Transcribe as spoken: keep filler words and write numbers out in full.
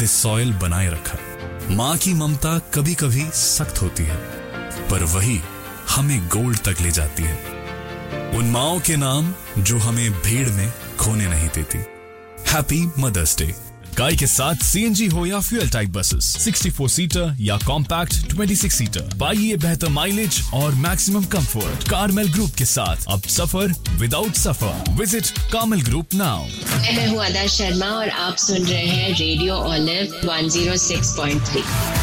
पे सॉइल बनाए रखा। माँ की ममता कभी कभी सख्त होती है, पर वही हमें गोल्ड तक ले जाती है। उन माँओं के नाम जो हमें भीड़ में खोने नहीं देती। Happy mother's day. गाड़ी के साथ सीएनजी हो या फ्यूल टाइप बसेस, चौंसठ सीटर या कॉम्पैक्ट छब्बीस सीटर, पाइए बेहतर माइलेज और मैक्सिमम कंफर्ट कार्मेल ग्रुप के साथ। अब सफर विदाउट सफर। Visit Carmel group now. मैं हूँ अदा शर्मा और आप सुन रहे हैं रेडियो ओलिव एक सौ छह पॉइंट तीन।